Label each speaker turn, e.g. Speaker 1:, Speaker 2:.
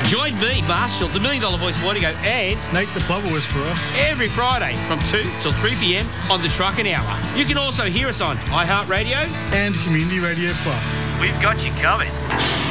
Speaker 1: Join me, Marshall, the $1 Million Voice Morningo, and
Speaker 2: Nate the Plover Whisperer
Speaker 1: every Friday from 2 till 3 p.m. on the Trucking Hour. You can also hear us on iHeartRadio
Speaker 2: and Community Radio Plus.
Speaker 1: We've got you covered.